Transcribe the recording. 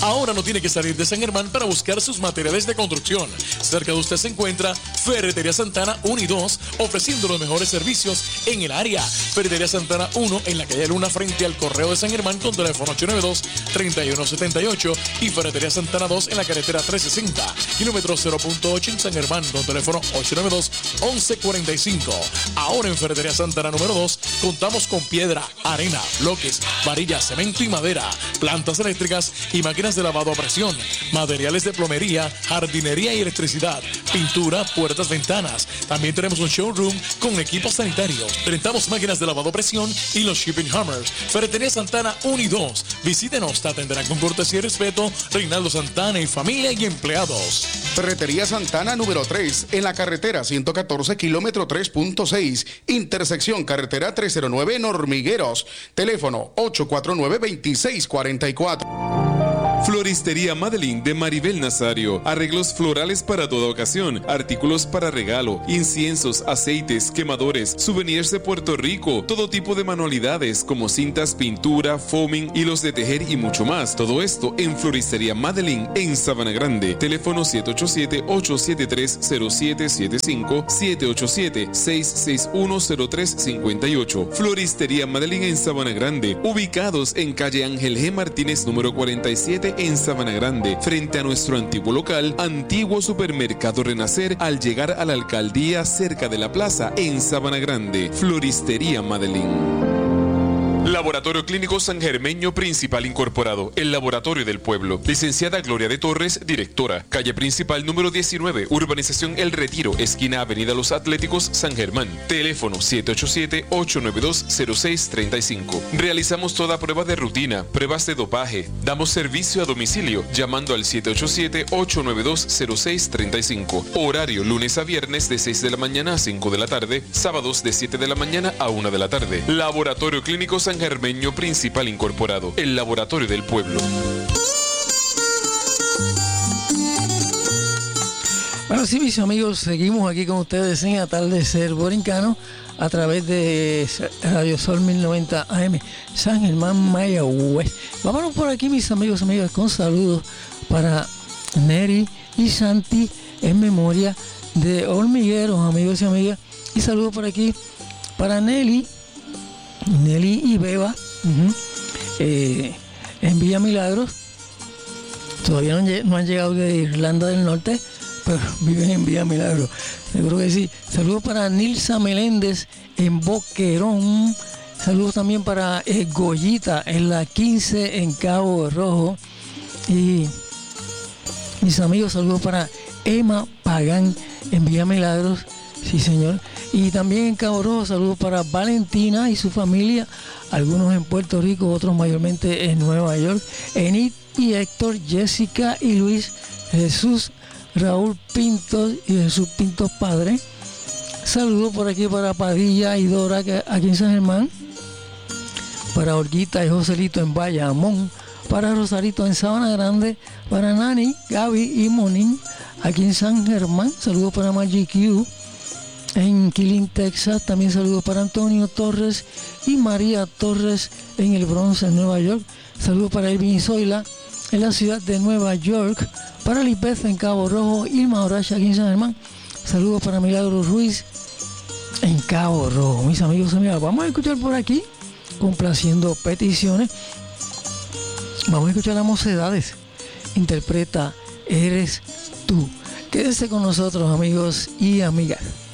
Ahora no tiene que salir de San Germán para buscar sus materiales de construcción. Cerca de usted se encuentra Ferretería Santana 1 y 2, ofreciendo los mejores servicios en el área. Ferretería Santana 1 en la calle Luna frente al Correo de San Germán con teléfono 892-3178 y Ferretería Santana 2 en la carretera 360, kilómetro 0.8 en San Germán con teléfono 892-1145. Ahora en Ferretería Santana número 2 contamos con piedra, arena, bloques, varillas, cemento y madera, plantas eléctricas y máquinas de lavado a presión, materiales de plomería, jardinería y electricidad, pintura, puertas, ventanas. También tenemos un showroom con equipo sanitario. Rentamos máquinas de lavado a presión y los shipping hammers. Ferretería Santana 1 y 2. Visítenos, te atenderán con cortesía y respeto. Reinaldo Santana y familia y empleados. Ferretería Santana número 3 en la carretera 114 kilómetro 3.6, intersección carretera 309 en Hormigueros. Teléfono 849-2644. Floristería Madeline de Maribel Nazario. Arreglos florales para toda ocasión, artículos para regalo, inciensos, aceites, quemadores, souvenirs de Puerto Rico, todo tipo de manualidades como cintas, pintura, foaming, hilos de tejer y mucho más. Todo esto en Floristería Madeline en Sabana Grande. Teléfono 787-873-0775, 787-661-0358. Floristería Madeline en Sabana Grande. Ubicados en calle Ángel G. Martínez número 47 en Sabana Grande, frente a nuestro antiguo local, antiguo supermercado Renacer, al llegar a la alcaldía cerca de la plaza en Sabana Grande. Floristería Madeline. Laboratorio Clínico Sangermeño Principal Incorporado, el laboratorio del pueblo. Licenciada Gloria de Torres, directora. Calle Principal número 19, Urbanización El Retiro, esquina Avenida Los Atléticos, San Germán. Teléfono 787-892-0635. Realizamos toda prueba de rutina, pruebas de dopaje. Damos servicio a domicilio, llamando al 787-892-0635. Horario lunes a viernes de 6 de la mañana a 5 de la tarde, sábados de 7 de la mañana a 1 de la tarde. Laboratorio Clínico Sangermeño Principal Incorporado, el laboratorio del pueblo. Bueno, sí, mis amigos, seguimos aquí con ustedes en Atardecer Borincano a través de Radio Sol 1090 AM, San Germán, Mayagüez. Vámonos por aquí, mis amigos, amigas, con saludos para Neri y Santi en memoria de Hormigueros, amigos y amigas. Y saludos por aquí para Nelly y Beba en Villa Milagros. Todavía no han llegado de Irlanda del Norte, pero viven en Villa Milagros, seguro que sí. Saludos para Nilsa Meléndez en Boquerón. Saludos también para Goyita en la 15 en Cabo Rojo. Y mis amigos, saludos para Emma Pagán en Villa Milagros, sí señor. Y también en Cabo Rojo, saludos para Valentina y su familia, algunos en Puerto Rico, otros mayormente en Nueva York. Enid y Héctor, Jessica y Luis, Jesús, Raúl Pintos y Jesús Pintos Padre. Saludos por aquí para Padilla y Dora aquí en San Germán, para Olguita y Joselito en Bayamón, para Rosarito en Sabana Grande, para Nani, Gaby y Monín aquí en San Germán. Saludos para Magic Q en Killeen, Texas. También saludos para Antonio Torres y María Torres en el Bronx, en Nueva York. Saludos para Elvin y Zoila en la ciudad de Nueva York, para Lipez en Cabo Rojo, Irma Horacia aquí en San Germán. Saludos para Milagro Ruiz en Cabo Rojo. Mis amigos, amigas, vamos a escuchar por aquí, complaciendo peticiones. Vamos a escuchar a Mocedades. Interpreta Eres Tú. Quédense con nosotros, amigos y amigas.